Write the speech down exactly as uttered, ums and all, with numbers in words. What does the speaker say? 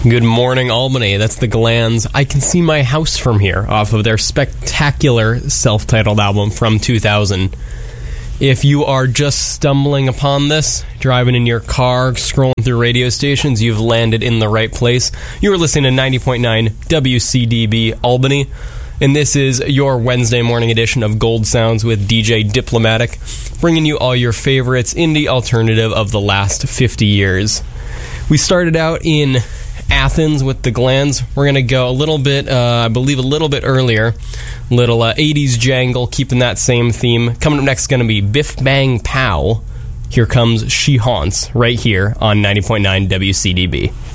Good morning, Albany. That's the Glands. I Can See My House From Here, off of their spectacular self-titled album from two thousand. If you are just stumbling upon this, driving in your car, scrolling through radio stations, you've landed in the right place. You are listening to ninety point nine W C D B Albany, and this is your Wednesday morning edition of Gold Sounds with D J Diplomatic, bringing you all your favorites indie alternative of the last fifty years. We started out in Athens with the Glands. We're going to go a little bit, uh, I believe a little bit earlier. Little uh, eighties jangle, keeping that same theme. Coming up next is going to be Biff Bang Pow. Here comes She Haunts, right here on ninety point nine W C D B.